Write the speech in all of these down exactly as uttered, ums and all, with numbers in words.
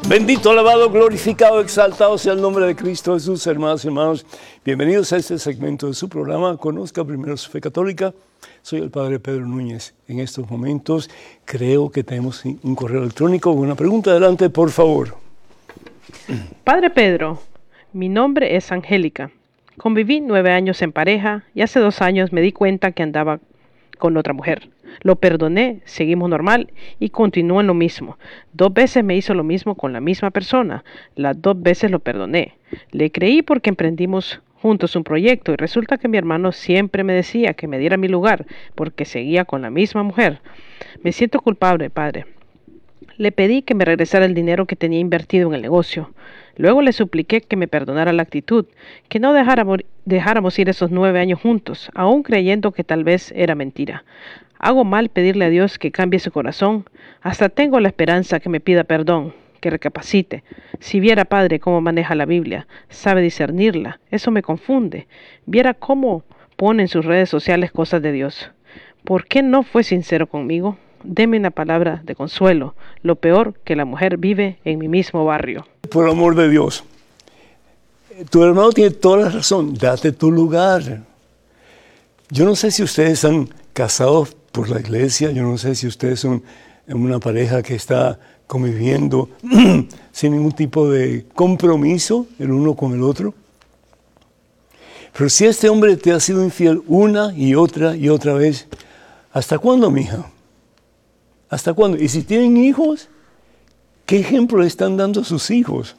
Bendito, alabado, glorificado, exaltado sea el nombre de Cristo Jesús, hermanos y hermanos. Bienvenidos a este segmento de su programa, Conozca Primero su Fe Católica. Soy el Padre Pedro Núñez. En estos momentos creo que tenemos un correo electrónico con una pregunta. Adelante, por favor. Padre Pedro, mi nombre es Angélica. Conviví nueve años en pareja y hace dos años me di cuenta que andaba con otra mujer. Lo perdoné, seguimos normal y continúo en lo mismo. Dos veces me hizo lo mismo con la misma persona. Las dos veces lo perdoné. Le creí porque emprendimos juntos un proyecto y resulta que mi hermano siempre me decía que me diera mi lugar porque seguía con la misma mujer. Me siento culpable, padre. Le pedí que me regresara el dinero que tenía invertido en el negocio. Luego le supliqué que me perdonara la actitud, que no dejáramos, dejáramos ir esos nueve años juntos, aún creyendo que tal vez era mentira. Hago mal pedirle a Dios que cambie su corazón. Hasta tengo la esperanza que me pida perdón, que recapacite. Si viera, padre, cómo maneja la Biblia, sabe discernirla, eso me confunde. Viera cómo pone en sus redes sociales cosas de Dios. ¿Por qué no fue sincero conmigo? Deme una palabra de consuelo. Lo peor que la mujer vive en mi mismo barrio. Por amor de Dios, tu hermano tiene toda la razón. Date tu lugar. Yo no sé si ustedes están casados por la iglesia. Yo no sé si ustedes son una pareja que está conviviendo sin ningún tipo de compromiso el uno con el otro. Pero si este hombre te ha sido infiel una y otra y otra vez, ¿hasta cuándo, mija? ¿Hasta cuándo? Y si tienen hijos, ¿qué ejemplo le están dando a sus hijos?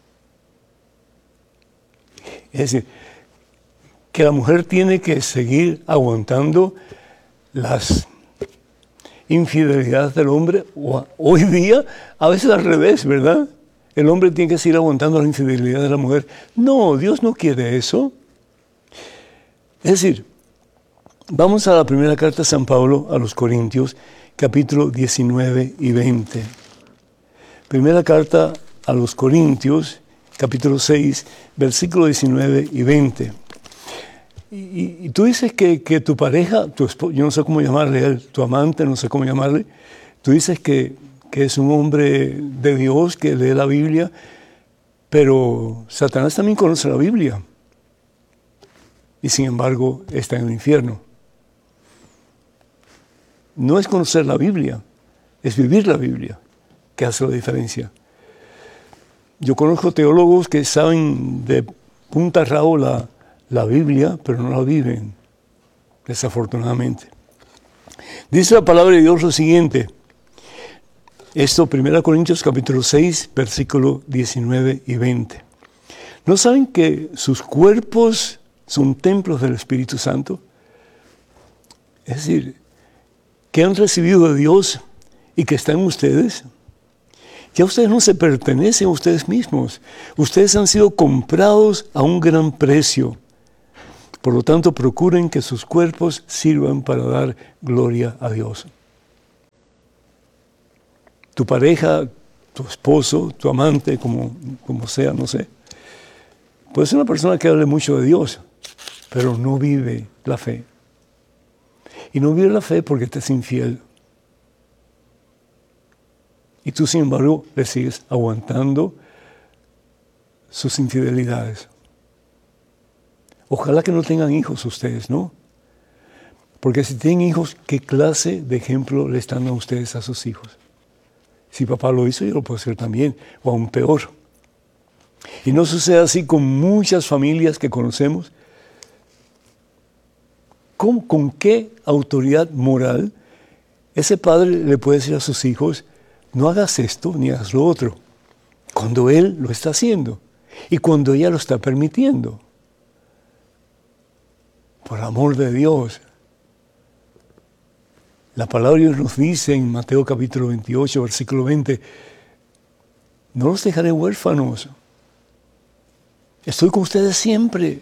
Es decir, que la mujer tiene que seguir aguantando las infidelidades del hombre. Hoy día, a veces al revés, ¿verdad? El hombre tiene que seguir aguantando la infidelidad de la mujer. No, Dios no quiere eso. Es decir, vamos a la primera carta de San Pablo a los Corintios, capítulo diecinueve y veinte. Primera carta a los Corintios, capítulo seis, versículo diecinueve y veinte. Y, y, y tú dices que, que tu pareja, tu esposo, yo no sé cómo llamarle a él, tu amante, no sé cómo llamarle, tú dices que, que es un hombre de Dios, que lee la Biblia, pero Satanás también conoce la Biblia. Y sin embargo está en el infierno. No es conocer la Biblia, es vivir la Biblia que hace la diferencia. Yo conozco teólogos que saben de punta a rabo la, la Biblia, pero no la viven, desafortunadamente. Dice la palabra de Dios lo siguiente, esto, primera Corintios capítulo seis, versículo diecinueve y veinte. ¿No saben que sus cuerpos son templos del Espíritu Santo? Es decir, que han recibido de Dios y que están en ustedes. Ya ustedes no se pertenecen a ustedes mismos. Ustedes han sido comprados a un gran precio. Por lo tanto, procuren que sus cuerpos sirvan para dar gloria a Dios. Tu pareja, tu esposo, tu amante, como, como sea, no sé, puede ser una persona que hable mucho de Dios, pero no vive la fe. Y no vive la fe porque te es infiel. Y tú, sin embargo, le sigues aguantando sus infidelidades. Ojalá que no tengan hijos ustedes, ¿no? Porque si tienen hijos, ¿qué clase de ejemplo le están dando a ustedes a sus hijos? Si papá lo hizo, yo lo puedo hacer también, o aún peor. Y no sucede así con muchas familias que conocemos. ¿Con, ¿Con qué autoridad moral ese padre le puede decir a sus hijos, no hagas esto ni hagas lo otro, cuando él lo está haciendo y cuando ella lo está permitiendo? Por amor de Dios. La palabra de Dios nos dice en Mateo capítulo veintiocho, versículo veinte, no los dejaré huérfanos, estoy con ustedes siempre.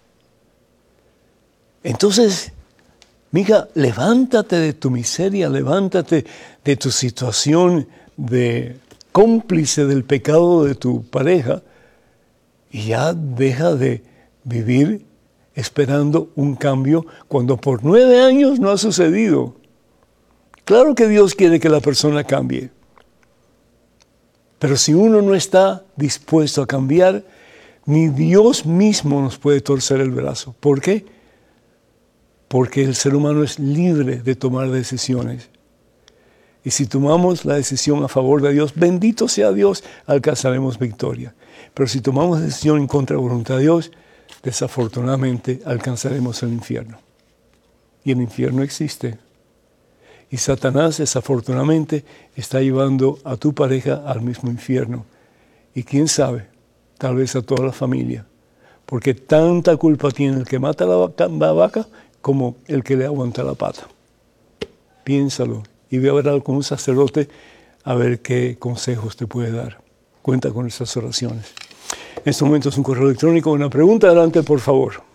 Entonces, mija, levántate de tu miseria, levántate de tu situación de cómplice del pecado de tu pareja y ya deja de vivir esperando un cambio cuando por nueve años no ha sucedido. Claro que Dios quiere que la persona cambie, Pero si uno no está dispuesto a cambiar, ni Dios mismo nos puede torcer el brazo. ¿Por qué? Porque el ser humano es libre de tomar decisiones. Y si tomamos la decisión a favor de Dios, bendito sea Dios, alcanzaremos victoria. Pero si tomamos decisión en contra de la voluntad de Dios, desafortunadamente alcanzaremos el infierno. Y el infierno existe. Y Satanás, desafortunadamente, está llevando a tu pareja al mismo infierno. Y quién sabe, tal vez a toda la familia. Porque tanta culpa tiene el que mata la vaca, la vaca como el que le aguanta la pata. Piénsalo. Y voy a hablar con un sacerdote a ver qué consejos te puede dar. Cuenta con estas oraciones. En este momento es un correo electrónico. Una pregunta, adelante, por favor.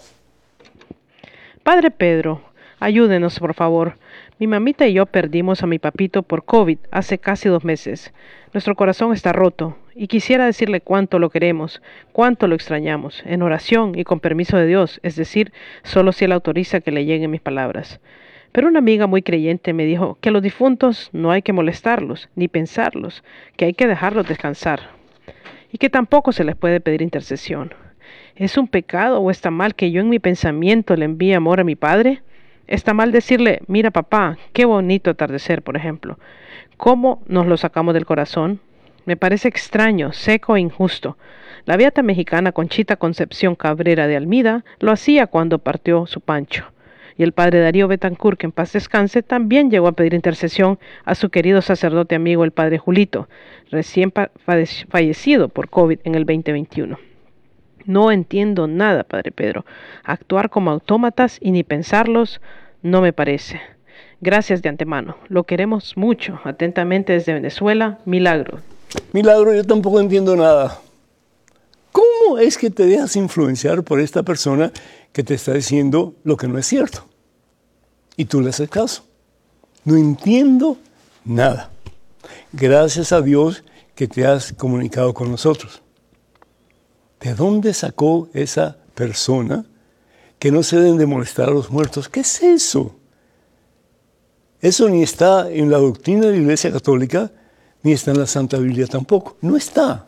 Padre Pedro, ayúdenos, por favor. Mi mamita y yo perdimos a mi papito por COVID hace casi dos meses. Nuestro corazón está roto y quisiera decirle cuánto lo queremos, cuánto lo extrañamos, en oración y con permiso de Dios, es decir, solo si Él autoriza que le lleguen mis palabras. Pero una amiga muy creyente me dijo que a los difuntos no hay que molestarlos, ni pensarlos, que hay que dejarlos descansar, y que tampoco se les puede pedir intercesión. ¿Es un pecado o está mal que yo en mi pensamiento le envíe amor a mi padre? ¿Está mal decirle, mira papá, qué bonito atardecer, por ejemplo? ¿Cómo nos lo sacamos del corazón? Me parece extraño, seco e injusto. La beata mexicana Conchita Concepción Cabrera de Almida lo hacía cuando partió su Pancho. Y el padre Darío Betancourt, que en paz descanse, también llegó a pedir intercesión a su querido sacerdote amigo el padre Julito, recién fallecido por COVID en el veinte veintiuno. No entiendo nada, padre Pedro. Actuar como autómatas y ni pensarlos no me parece. Gracias de antemano. Lo queremos mucho. Atentamente desde Venezuela, Milagro. Milagro, yo tampoco entiendo nada. ¿Cómo es que te dejas influenciar por esta persona que te está diciendo lo que no es cierto? Y tú le haces caso. No entiendo nada. Gracias a Dios que te has comunicado con nosotros. ¿De dónde sacó esa persona que no se deben de molestar a los muertos? ¿Qué es eso? Eso ni está en la doctrina de la Iglesia Católica, ni está en la Santa Biblia tampoco. No está.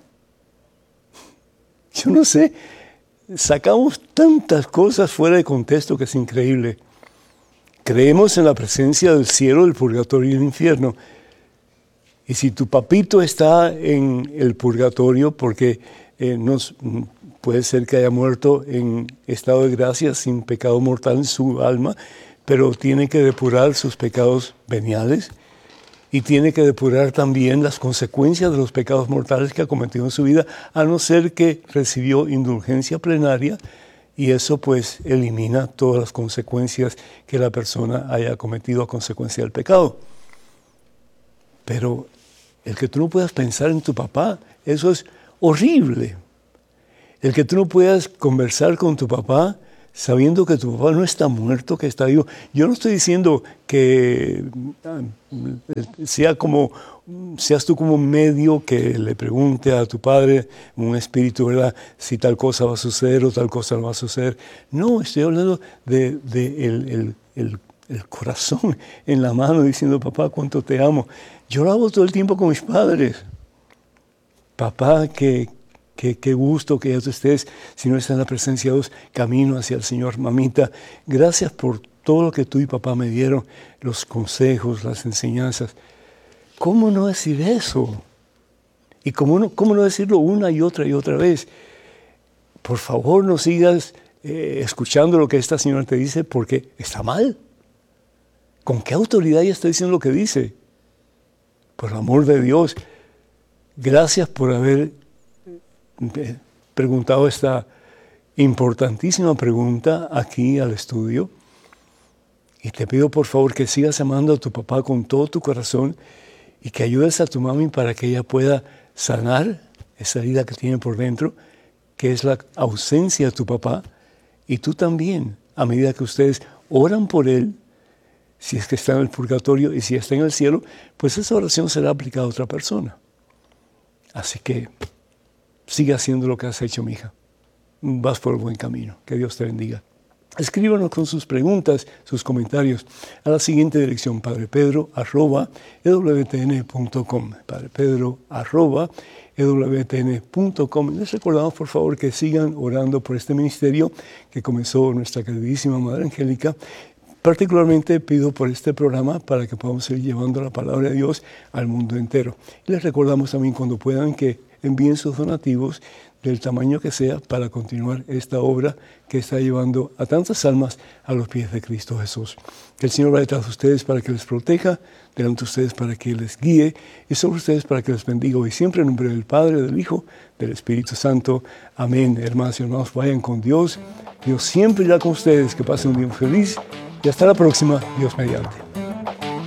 Yo no sé, sacamos tantas cosas fuera de contexto que es increíble. Creemos en la presencia del cielo, del purgatorio y del infierno. Y si tu papito está en el purgatorio porque eh, nos, puede ser que haya muerto en estado de gracia sin pecado mortal en su alma, pero tiene que depurar sus pecados veniales y tiene que depurar también las consecuencias de los pecados mortales que ha cometido en su vida, a no ser que recibió indulgencia plenaria, y eso pues elimina todas las consecuencias que la persona haya cometido a consecuencia del pecado. Pero el que tú no puedas pensar en tu papá, eso es horrible. El que tú no puedas conversar con tu papá sabiendo que tu papá no está muerto, que está vivo. Yo no estoy diciendo que sea como, seas tú como un medio que le pregunte a tu padre, un espíritu, ¿verdad?, si tal cosa va a suceder o tal cosa no va a suceder. No, estoy hablando de, de el, el, el, el corazón en la mano diciendo, papá, cuánto te amo. Yo lo hago todo el tiempo con mis padres. Papá, que... Qué, qué gusto que ya tú estés, si no estás en la presencia de Dios, camino hacia el Señor. Mamita, gracias por todo lo que tú y papá me dieron, los consejos, las enseñanzas. ¿Cómo no decir eso? ¿Y cómo no, cómo no decirlo una y otra y otra vez? Por favor, no sigas eh, escuchando lo que esta señora te dice porque está mal. ¿Con qué autoridad ella está diciendo lo que dice? Por el amor de Dios, gracias por haber preguntado esta importantísima pregunta aquí al estudio, y te pido por favor que sigas amando a tu papá con todo tu corazón y que ayudes a tu mami para que ella pueda sanar esa herida que tiene por dentro, que es la ausencia de tu papá, y tú también, a medida que ustedes oran por él, si es que está en el purgatorio y si está en el cielo, pues esa oración será aplicada a otra persona. Así que sigue haciendo lo que has hecho, mija. Vas por el buen camino. Que Dios te bendiga. Escríbanos con sus preguntas, sus comentarios a la siguiente dirección: padrepedro arroba e w t n punto com. padrepedro arroba e w t n punto com. Les recordamos, por favor, que sigan orando por este ministerio que comenzó nuestra queridísima Madre Angélica. Particularmente pido por este programa para que podamos seguir llevando la palabra de Dios al mundo entero. Y les recordamos también, cuando puedan, que envíen sus donativos del tamaño que sea para continuar esta obra que está llevando a tantas almas a los pies de Cristo Jesús. Que el Señor vaya detrás de ustedes para que les proteja, delante de ustedes para que les guíe y sobre ustedes para que les bendiga hoy siempre, en nombre del Padre, del Hijo, del Espíritu Santo. Amén. Hermanas y hermanos, vayan con Dios. Dios siempre irá con ustedes. Que pasen un día feliz y hasta la próxima, Dios mediante.